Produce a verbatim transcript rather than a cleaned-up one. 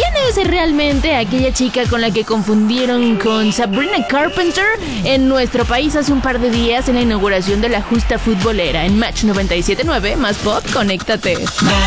¿quién es realmente aquella chica con la que confundieron con Sabrina Carpenter en nuestro país hace un par de días en la inauguración de la justa futbolera? En Match noventa y siete punto nueve, más pop, conéctate.